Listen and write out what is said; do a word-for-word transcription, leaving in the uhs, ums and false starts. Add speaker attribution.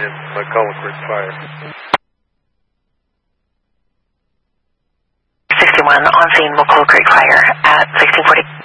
Speaker 1: in McCullough Creek Fire.
Speaker 2: sixty-one on scene, McCullough Creek Fire at sixteen forty.